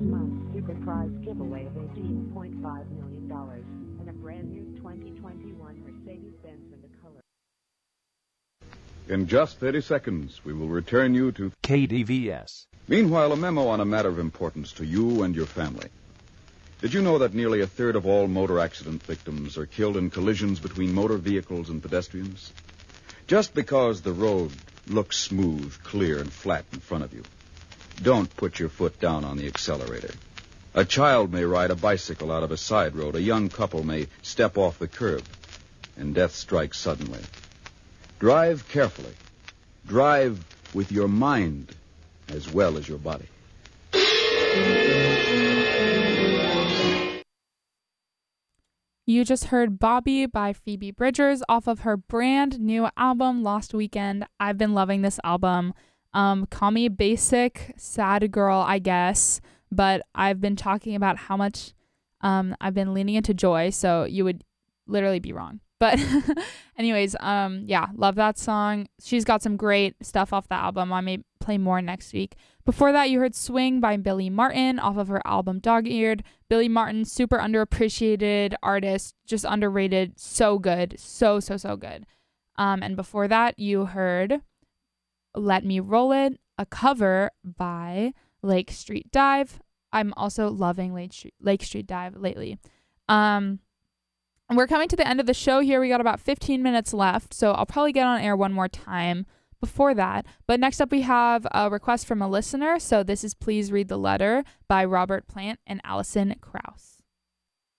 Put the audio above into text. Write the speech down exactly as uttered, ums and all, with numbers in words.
month's super prize giveaway of eighteen point five million dollars and a brand new twenty twenty-one Mercedes-Benz in the color. In just thirty seconds, we will return you to K D V S. Meanwhile, a memo on a matter of importance to you and your family. Did you know that nearly a third of all motor accident victims are killed in collisions between motor vehicles and pedestrians? Just because the road looks smooth, clear, and flat in front of you, don't put your foot down on the accelerator. A child may ride a bicycle out of a side road. A young couple may step off the curb, and death strikes suddenly. Drive carefully. Drive with your mind as well as your body. You just heard Bobby by Phoebe Bridgers off of her brand new album, Lost Weekend. I've been loving this album. Um, call me basic, sad girl, I guess, but I've been talking about how much um, I've been leaning into joy, so you would literally be wrong. But anyways, um, yeah, love that song. She's got some great stuff off the album. I may play more next week. Before that, you heard Swing by Billy Martin off of her album Dog-Eared. Billy Martin, super underappreciated artist, just underrated, so good, so, so, so good. Um, and before that, you heard Let Me Roll It, a cover by Lake Street Dive. I'm also loving Lake Street, Lake Street Dive lately. Um... We're coming to the end of the show here. We got about fifteen minutes left, so I'll probably get on air one more time before that. But next up, we have a request from a listener. So this is Please Read the Letter by Robert Plant and Allison Krauss.